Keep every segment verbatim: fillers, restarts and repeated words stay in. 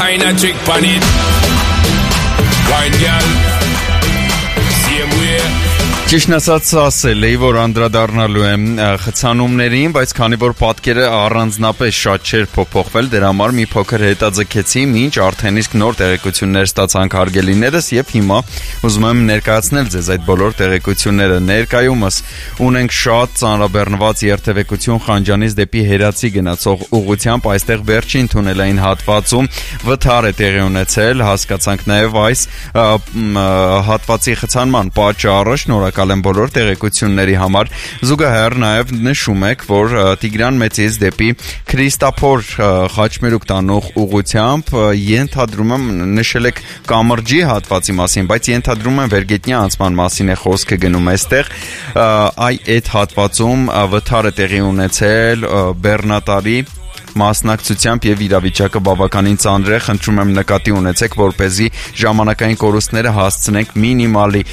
Ain't a trick on it. Wine girl. Same way. Ճիշտն ասած ասել էի, որ անդրադառնալու եմ խցանումներին, բայց քանի որ պատկերը առանձնապես շատ չէր փոփոխվել, դրա համար մի փոքր հետաձգեցի, մինչ արդեն իսկ նոր տեղեկություններ ստացանք հարգելիներս եւ հիմա ուզում եմ ներկայացնել ձեզ այդ բոլոր տեղեկությունները։ Ներկայումս ունենք շատ ծանրաբեռնված երթևեկություն Խանջանից դեպի Հերացի գնացող ուղղությամբ, այստեղ վերջին թունելային հատվածում վթար է տեղի ունեցել, հասկացանք նաեւ այս հատվածի խցանման պատճառը, շնորհակալ եմ բոլոր տեղեկությունների համար։ Զուգահեռ նաև նշում եք, որ Տիգրան Մեծից դեպի Քրիստափոր Խաչմերուկ տանող ուղղությամբ ենթադրում եմ նշել եք կամրջի հատվածի մասին, բայց ենթադրում եմ վերգետնյա անցման մասին է խոսքը գնում այստեղ։ Այ այդ հատվածում վթար է տեղի ունեցել բեռնատարի մասնակցությամբ եւ իրավիճակը բավականին ծանր է, խնդրում եմ նկատի ունեցեք, որպեսզի ժամանակային կորուստները հասցնենք մինիմալի։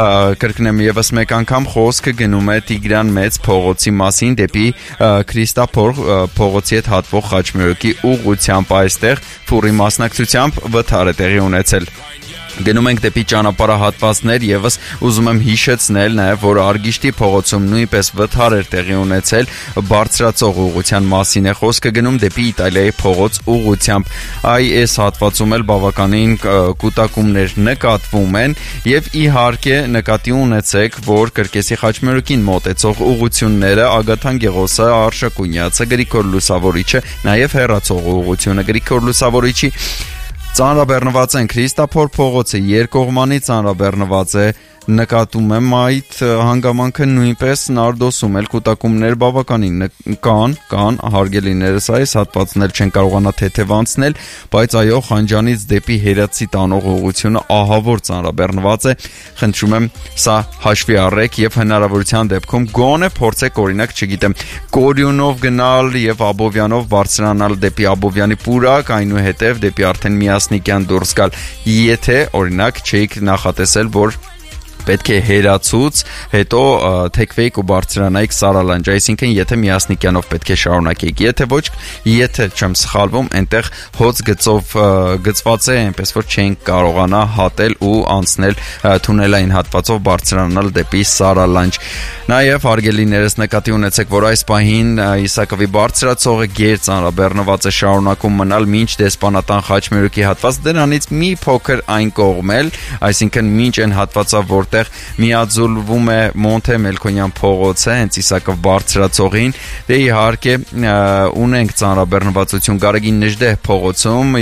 Կրկնեմ եւս մեկ անգամ, խոսքը գնում է Տիգրան Մեծ փողոցի մասին դեպի Քրիստափոր փողոցի հետ հատվող Խաչմերուկի ուղղությամբ, այստեղ ֆուրի մասնակցությամբ վթար է տեղի ունեցել։ Գնում ենք դեպի ճանապարհահատվածներ եւս ուզում եմ հիշեցնել նաեւ, որ Արգիշտի փողոցում նույնպես վթար էր տեղի ունեցել բարձրացող ուղղության մասին է խոսքը գնում դեպի Իտալիայի փողոց ուղղությամբ։ Այ այս հատվածում էլ բավականին կուտակումներ նկատվում են եւ իհարկե նկատի ունեցեք, որ Կրկեսի Խաչմերուկին մոտեցող ուղղությունները Ագաթան Գեղոսը, Արշակունյացը, Գրիգոր Լուսավորիչը, նաեւ հեռացող ուղղությունը Գրիգոր Լուսավորիչի ծանրաբեռնված են Քրիստափոր փողոցը երկկողմանի ծանրաբեռնված է, նկատում եմ այդ հանգամանքը նույնպես Նարդոսում էլ կուտակումներ բավականին կան, կան հարգելիներս այս հատվածն էլ չեն կարողանա թեթևանցնել, բայց այո Խանջանից դեպի Հերացի տանող ուղղությունը ահավոր ծանրաբեռնված է, խնդրում եմ սա հաշվի առեք եւ հնարավորության դեպքում գոնե փորձեք օրինակ, չգիտեմ, Կորյունով գնալ եւ Աբովյանով բարձրանալ դեպի Աբովյանի պուրակ, այնուհետեւ դեպի արդեն Միասնիկյան դուրս գալ, եթե օրինակ չէիք նախատեսել, որ պետք է Հերացուց հետո թեքվեիք ու բարձրանայիք Սարալանջ, այսինքն եթե Միասնիկյանով պետք է շարունակեիք, եթե ոչ, եթե չեմ սխալվում, այնտեղ հոց գծով գծված է, այնպես որ չենք կարողանա հատել ու անցնել թունելային հատվածով բարձրանալ դեպի Սարալանջ։ Նաև հարգելիներս նկատի ունեցեք, որ այս պահին Իսակովի բարձրացողը գեր ծանրաբեռնված է շարունակում մնալ մինչ դեսպանատան Խաչմերուկի հատված, դրանից մի փոքր այն կողմել, այսինքն մինչ այն հատվածը, որ միաձուլվում է Մոնթե Մելքոնյան փողոցը հենց Իսակով բարձրացողին, դե իհարկե ունենք ծանրաբեռնվածություն Գարեգին Նժդեհ փողոցում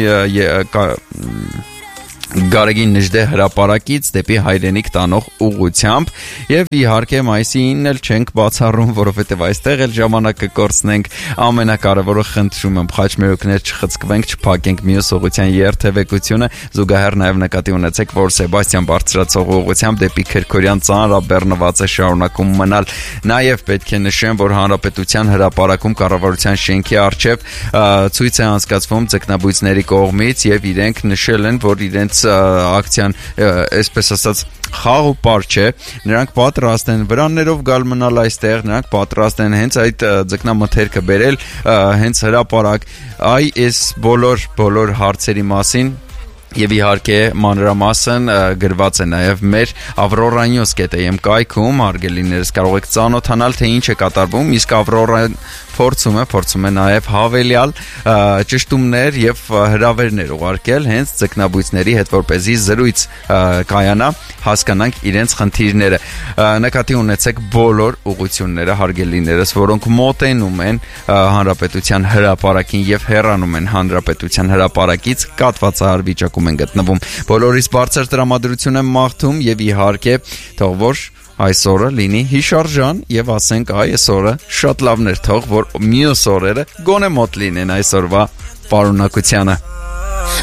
Գարեգին Նժդեհ հրապարակից դեպի Հայրենիք տանող ուղղությամբ եւ իհարկե մայիսին էլ չենք բացառում, որովհետեւ այստեղ էլ ժամանակը կորցնենք, ամենակարևորը խնդրում եմ Խաչմերուկներ չխցկվենք, չփակենք մյուս ուղղության երթևեկությունը, զուգահեռ նաեւ նկատի ունեցեք, որ Սեբաստիան բարձրացող ուղղությամբ դեպի Քրքորյան ծանրաբեռնված է շարունակում մնալ։ Նաեւ պետք է նշեմ, որ Հանրապետության հրապարակում կառավարության շենքի առջեւ ցույց է անցկացվում ձկնաբույծների կողմից եւ իրենք նշել են, որ իրենց ակցիան, այսպես ասած, խաղ ու պար չէ, նրանք պատրաստ են վրաններով գալ մնալ այստեղ, նրանք պատրաստ են հենց այդ ձկնամթերքը բերել հենց հրապարակ, այ այս բոլոր բոլոր հարցերի մասին եւ իհարկե մանրամասն գրված է նաեւ մեր Aurora News dot am կայքում, հարգելիներս կարող եք ծանոթանալ թե ինչ է կատարվում, իսկ Aurora-ն փորձում է, փորձում է նաեւ հավելյալ ճշտումներ եւ հրավերներ ուղարկել հենց ձկնաբույծների հետ, որպեսզի զրույց կայանա, հասկանանք իրենց խնդիրները։ Նկատի ունեցեք բոլոր ուղղությունները, հարգելիներս, որոնք մոտենում են Հանրապետության հրապարակին եւ հեռանում են Հանրապետության հրապարակից, կատվածահար վիճակում են գտնվում։ Բոլորիս բարձր տրամադրություն եմ մաղթում եւ իհարկե թող որ այսօրը լինի հիշարժան եւ ասենք այսօրը շատ լավներ թող որ մյուս օրերը գոնե մոտ լինեն այսօրվա պարունակությանը։